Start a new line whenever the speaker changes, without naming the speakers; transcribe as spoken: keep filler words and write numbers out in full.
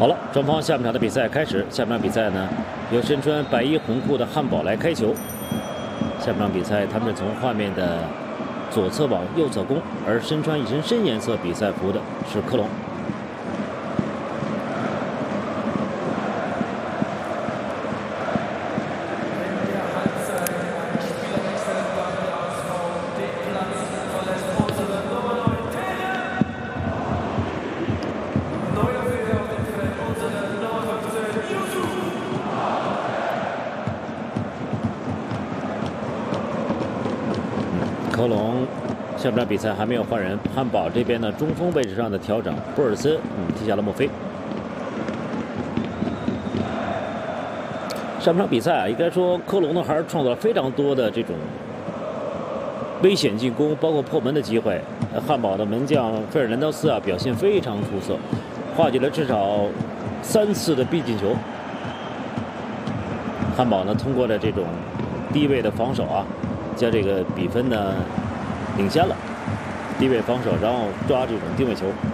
好了，双方下半场的比赛开始。下半场比赛呢，由身穿白衣红裤的汉堡来开球。下半场比赛，他们是从画面的左侧往右侧攻，而身穿一身深颜色比赛服的是科隆。 科隆下半场比赛还没有换人，汉堡这边呢，中锋位置上的调整，布尔森嗯踢下了莫菲。上半场比赛啊，应该说科隆呢还是创造了非常多的这种危险进攻，包括破门的机会。汉堡的门将费尔南德斯啊表现非常出色，化解了至少三次的必进球。汉堡呢通过了这种低位的防守啊。 将这个比分呢领先了，低位防守，然后抓这种定位球。